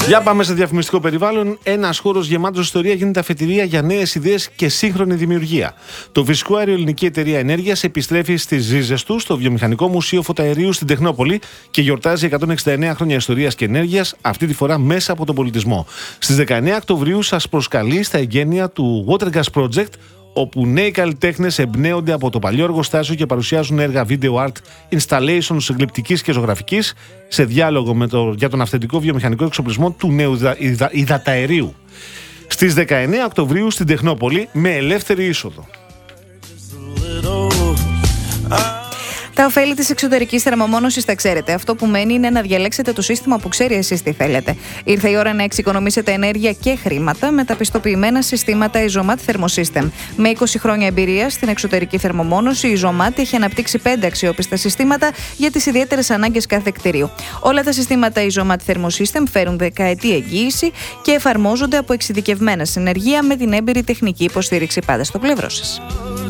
Για πάμε σε διαφημιστικό περιβάλλον. Ένας χώρος γεμάτος ιστορία γίνεται αφετηρία για νέες ιδέες και σύγχρονη δημιουργία. Το φυσικό αέριο Ελληνική Εταιρεία Ενέργειας επιστρέφει στις ρίζες του στο Βιομηχανικό Μουσείο Φωταερίου στην Τεχνόπολη και γιορτάζει 169 χρόνια ιστορίας και ενέργειας, αυτή τη φορά μέσα από τον πολιτισμό. Στις 19 Οκτωβρίου σας προσκαλεί στα εγγένεια του Watergas Project, όπου νέοι καλλιτέχνες εμπνέονται από το παλιό εργοστάσιο και παρουσιάζουν έργα video art installations γλυπτικής και ζωγραφικής σε διάλογο για τον αυθεντικό βιομηχανικό εξοπλισμό του νέου υδαταερίου. Στις 19 Οκτωβρίου στην Τεχνόπολη με ελεύθερη είσοδο. Τα ωφέλη της εξωτερικής θερμομόνωσης τα ξέρετε. Αυτό που μένει είναι να διαλέξετε το σύστημα που ξέρει εσείς τι θέλετε. Ήρθε η ώρα να εξοικονομήσετε ενέργεια και χρήματα με τα πιστοποιημένα συστήματα Isomat Thermosystem. Με 20 χρόνια εμπειρία στην εξωτερική θερμομόνωση, η Isomat έχει αναπτύξει 5 αξιόπιστα συστήματα για τις ιδιαίτερες ανάγκες κάθε κτηρίου. Όλα τα συστήματα Isomat Thermosystem φέρουν δεκαετή εγγύηση και εφαρμόζονται από εξειδικευμένα συνεργεία με την έμπειρη τεχνική υποστήριξη πάντα στο πλευρό σας.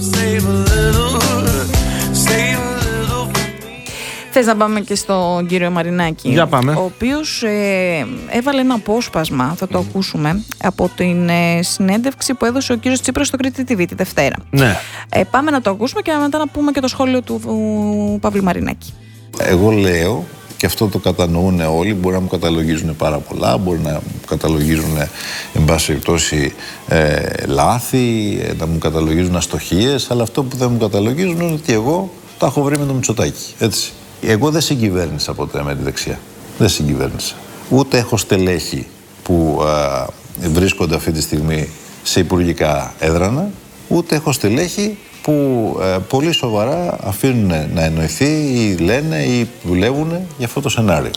Θες να πάμε και στον κύριο Μαρινάκη? Για πάμε. Ο οποίος έβαλε ένα απόσπασμα, θα το ακούσουμε, από την συνέντευξη που έδωσε ο κύριος Τσίπρας στο Κρήτη TV τη Δευτέρα. Ναι. Πάμε να το ακούσουμε και μετά να πούμε και το σχόλιο του Παύλου Μαρινάκη. Εγώ λέω, και αυτό το κατανοούν όλοι, μπορεί να μου καταλογίζουν πάρα πολλά, μπορεί να μου καταλογίζουν εν πάση περιπτώσει λάθη, να μου καταλογίζουν αστοχίες, αλλά αυτό που δεν μου καταλογίζουν είναι ότι εγώ τα έχω βρει με το Μητσοτάκη, έτσι. Εγώ δεν συγκυβέρνησα ποτέ με τη δεξιά. Δεν συγκυβέρνησα. Ούτε έχω στελέχη που βρίσκονται αυτή τη στιγμή σε υπουργικά έδρανα, ούτε έχω στελέχη που πολύ σοβαρά αφήνουν να εννοηθεί ή λένε ή δουλεύουν για αυτό το σενάριο.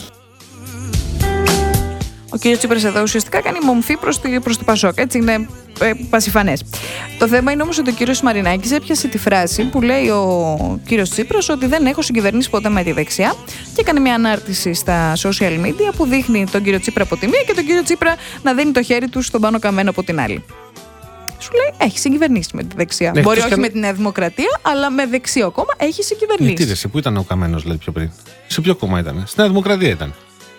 Ο κύριος Τσίπρας εδώ ουσιαστικά κάνει μομφή προς το Πασόκ, έτσι είναι πασιφανές. Το θέμα είναι όμως ότι ο κύριος Μαρινάκης έπιασε τη φράση που λέει ο κύριος Τσίπρας ότι δεν έχω συγκυβερνήσει ποτέ με τη δεξιά και έκανε μια ανάρτηση στα social media που δείχνει τον κύριο Τσίπρα από τη μία και τον κύριο Τσίπρα να δίνει το χέρι του στον Πάνο Καμένο από την άλλη. Σου λέει, έχει συγκυβερνήσει με τη δεξιά. Μπορεί όχι με τη Νέα Δημοκρατία, αλλά με δεξιό κόμμα έχει συγκυβερνήσει. Γιατί ρε, πού ήταν ο Καμένος, δηλαδή πιο πριν? Σε ποιο κόμμα ήταν? Στη Νέα Δημοκρατία ήταν.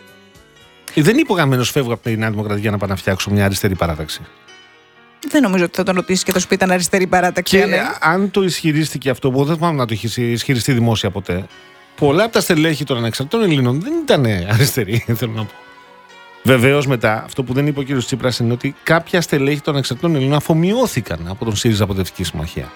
Δεν είπε ο Καμένος φεύγω από τη Νέα Δημοκρατία για να πάω να φτιάξω μια αριστερή παράταξη. Δεν νομίζω ότι θα τον ρωτήσει και θα σου πει ήταν αριστερή παράταξη. Και αν το ισχυρίστηκε αυτό, που δεν θυμάμαι να το έχει ισχυριστεί δημόσια ποτέ, πολλά από τα στελέχη των ανεξαρτητών Ελλήνων δεν ήταν αριστεροί, θέλω να πω. Βεβαίως μετά, αυτό που δεν είπε ο κ. Τσίπρας είναι ότι κάποια στελέχη των ανεξαρτητών Ελλήνων αφομοιώθηκαν από τον ΣΥΡΙΖΑ Προοδευτική Συμμαχία.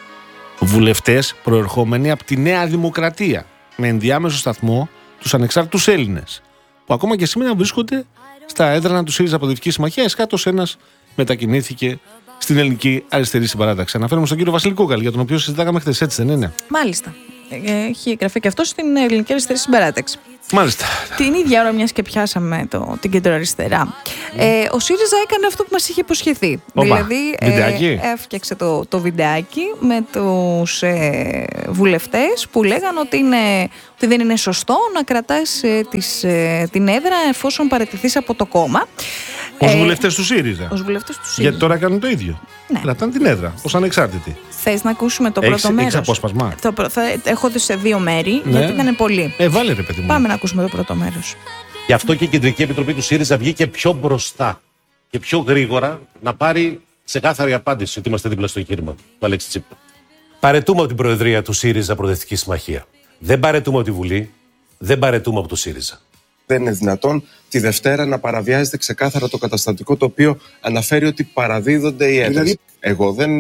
Βουλευτές προερχόμενοι από τη Νέα Δημοκρατία, με ενδιάμεσο σταθμό τους ανεξάρτητους Έλληνες, που ακόμα και σήμερα βρίσκονται στα έδρανα του ΣΥΡΙΖΑ Προοδευτική Συμμαχία. Εσχάτως ένας μετακινήθηκε στην Ελληνική Αριστερή Συμπαράταξη. Αναφέρομαι στον κύριο Βασίλη Κούκαλη, για τον οποίο συζητάγαμε χθες, έτσι δεν είναι? Μάλιστα. Έχει εγγραφεί και αυτό στην Ελληνική Αριστερή Συμπαράταξη. Μάλιστα. Την ίδια ώρα, μιας και πιάσαμε την κεντροαριστερά, ο ΣΥΡΙΖΑ έκανε αυτό που μας είχε υποσχεθεί. Δηλαδή, έφτιαξε το βιντεάκι με τους βουλευτές που λέγαν ότι δεν είναι σωστό να κρατάς την έδρα εφόσον παραιτηθείς από το κόμμα. Ως βουλευτές του ΣΥΡΙΖΑ. Ως βουλευτές του ΣΥΡΙΖΑ. Γιατί τώρα κάνουν το ίδιο. Ναι. Κρατάνε την έδρα, ως ανεξάρτητοι. Θες να ακούσουμε το πρώτο μέρος? Έχεις απόσπασμα? Έχω δει σε 2 μέρη, ναι, γιατί ήταν πολύ. Βάλε ρε παιδί μου. Πάμε να ακούσουμε το πρώτο μέρος. Γι' αυτό και η Κεντρική Επιτροπή του ΣΥΡΙΖΑ βγήκε πιο μπροστά και πιο γρήγορα να πάρει ξεκάθαρη απάντηση ότι είμαστε δίπλα στο εγχείρημα του Αλέξη Τσίπρα. Παρετούμε από την Προεδρία του ΣΥΡΙΖΑ Προοδευτική Συμμαχία. Δεν παρετούμε από τη Βουλή, δεν παρετούμε από το ΣΥΡΙΖΑ. Δεν είναι δυνατόν τη Δευτέρα να παραβιάζεται ξεκάθαρα το καταστατικό το οποίο αναφέρει ότι παραδίδονται οι έδρες. Δηλαδή, εγώ δεν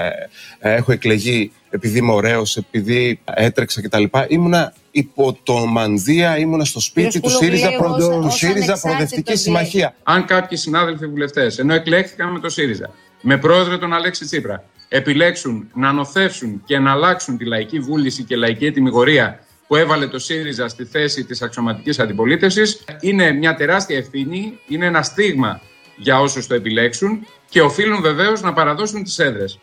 έχω εκλεγεί επειδή είμαι ωραίος, επειδή έτρεξα κτλ. Ήμουνα υπό το μανδύα, ήμουνα στο σπίτι του ΣΥΡΙΖΑ Προοδευτική Συμμαχία. Αν κάποιοι συνάδελφοι βουλευτές, ενώ εκλέχθηκαν με το ΣΥΡΙΖΑ, με πρόεδρο τον Αλέξη Τσίπρα, επιλέξουν να νοθεύσουν και να αλλάξουν τη λαϊκή βούληση και λαϊκή ετυμηγορία που έβαλε το ΣΥΡΙΖΑ στη θέση της αξιωματικής αντιπολίτευσης, είναι μια τεράστια ευθύνη, είναι ένα στίγμα για όσους το επιλέξουν και οφείλουν βεβαίως να παραδώσουν τις έδρες.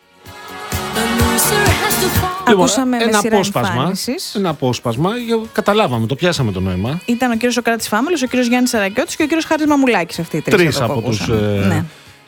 Ακούσαμε ένα απόσπασμα, καταλάβαμε, το πιάσαμε το νόημα. Ήταν ο κύριος Σοκράτης Φάμελος, ο κύριος Γιάννης Σαρακιώτης και ο κύριος Χάρης Μαμουλάκης, αυτοί οι τρεις από τους... Ναι.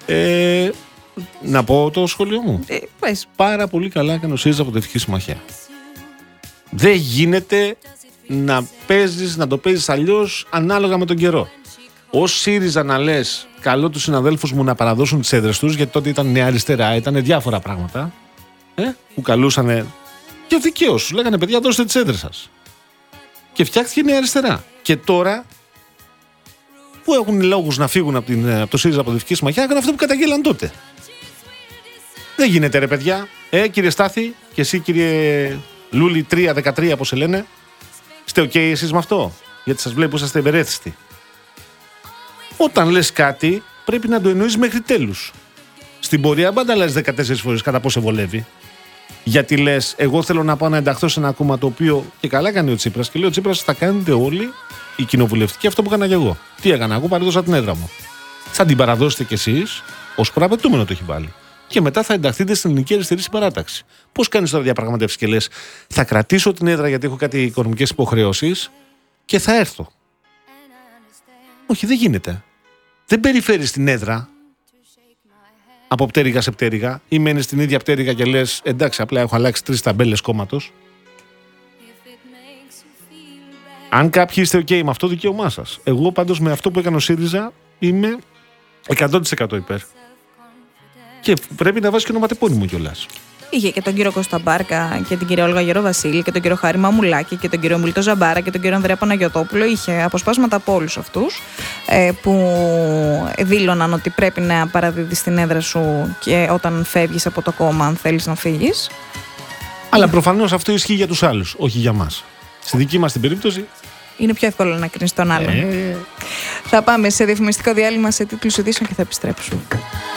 Να πω το σχόλιο μου. Πες. Πάρα πολύ καλά έκανε ο ΣΥΡΙΖΑ Προοδευτική Συμμαχία. Δεν γίνεται να το παίζεις αλλιώς ανάλογα με τον καιρό. Ως ΣΥΡΙΖΑ να λες, καλώ τους συναδέλφους μου να παραδώσουν τις έδρες τους, γιατί τότε ήταν Νέα Αριστερά, ήταν διάφορα πράγματα που καλούσανε. Και δικαίως σου λέγανε, παιδιά, δώστε τις έδρες σας. Και φτιάχτηκε η Νέα Αριστερά. Και τώρα, που έχουν λόγους να φύγουν από το ΣΥΡΙΖΑ Προοδευτική Συμμαχία, έκαναν αυτό που καταγγέλαν τότε. Δεν γίνεται, ρε παιδιά. Κύριε Στάθη, και εσύ, κύριε Λούλη 3-13, όπως σε λένε, είστε OK εσείς με αυτό? Γιατί σας βλέπω, είσαστε ευερέθιστοι. Όταν λες κάτι, πρέπει να το εννοείς μέχρι τέλους. Στην πορεία πάντα λες 14 φορές κατά πόσο βολεύει. Γιατί λες, εγώ θέλω να πάω να ενταχθώ σε ένα κόμμα το οποίο και καλά κάνει ο Τσίπρας. Και λέει ο Τσίπρας, θα κάνετε όλοι οι κοινοβουλευτικοί αυτό που έκανα και εγώ. Τι έκανα, εγώ παρέδωσα την έδρα μου. Θα την παραδώσετε κι εσείς, ως προαπαιτούμενο το έχει βάλει. Και μετά θα ενταχθείτε στην Ελληνική Αριστερή Συμπαράταξη. Πώς κάνεις τώρα διαπραγματεύσεις και λες, θα κρατήσω την έδρα γιατί έχω κάτι οικονομικές υποχρεώσεις και θα έρθω? Όχι, δεν γίνεται. Δεν περιφέρεις την έδρα από πτέρυγα σε πτέρυγα ή μένεις στην ίδια πτέρυγα και λες, εντάξει, απλά έχω αλλάξει 3 ταμπέλες κόμματος. Αν κάποιοι είστε OK με αυτό, δικαίωμά σας. Εγώ πάντως με αυτό που έκανε ο ΣΥΡΙΖΑ είμαι 100% υπέρ. Και πρέπει να βάζει και ονοματεπώνυμο κιόλας. Είχε και τον κύριο Κώστα Μπάρκα και την κυρία Όλγα Γεροβασίλη και τον κύριο Χάρη Μαμουλάκη και τον κύριο Μιλτό Ζαμπάρα και τον κύριο Ανδρέα Παναγιωτόπουλο. Είχε αποσπάσματα από όλους αυτούς που δήλωναν ότι πρέπει να παραδίδεις την έδρα σου και όταν φεύγεις από το κόμμα, αν θέλεις να φύγεις. Αλλά προφανώς αυτό ισχύει για τους άλλους, όχι για μας. Στη δική μας την περίπτωση είναι πιο εύκολο να κρίνεις τον άλλον. Θα πάμε σε διαφημιστικό διάλειμμα, σε τίτλους ειδήσεων και θα επιστρέψουμε.